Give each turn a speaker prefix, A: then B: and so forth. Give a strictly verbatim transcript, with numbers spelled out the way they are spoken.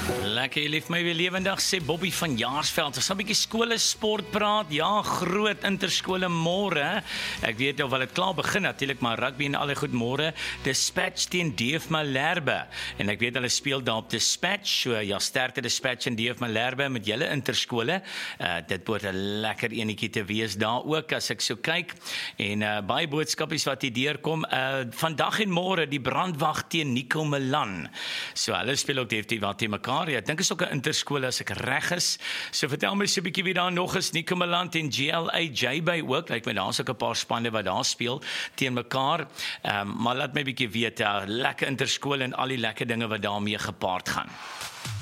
A: Lekker, jy lief my weer lewendig, sê Bobby van Jaarsveld. Ons gaan 'n bietjie skole sport praat. Ja, groot interskole môre. Ek weet al wel dit klaar begin natuurlik, maar rugby en al die goed môre. Dispatch teen D F Malherbe. En ek weet hulle speel daar op Dispatch. So ja, sterkte Dispatch en D F Malherbe met julle interskole. Uh, dit behoort 'n lekker enetjie te wees daar ook as ek so kyk. En uh, baie boodskapies wat hier deurkom. Uh, vandag en môre die brandwag teen Nico Milan. So hulle speel ook definitief wat teen mekaar. Ja, ek dink is ook 'n interskole as ek reg is. So vertel my so 'n bietjie wie daar nog is. Nico Milan en G L A J by ook. Lyk my daar's ook 'n paar spanne wat daar speel teen mekaar. Um, maar laat my 'n bietjie weet, ja, lekker interskole en al die lekker dinge wat daarmee gepaard gaan.